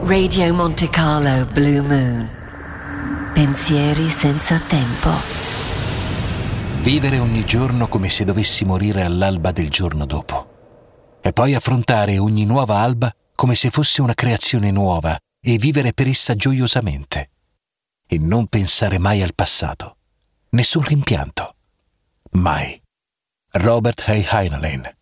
Radio Monte Carlo Blue Moon. Pensieri senza tempo. Vivere ogni giorno come se dovessi morire all'alba del giorno dopo. E poi affrontare ogni nuova alba come se fosse una creazione nuova e vivere per essa gioiosamente. E non pensare mai al passato. Nessun rimpianto. Mai. Robert A. Heinlein.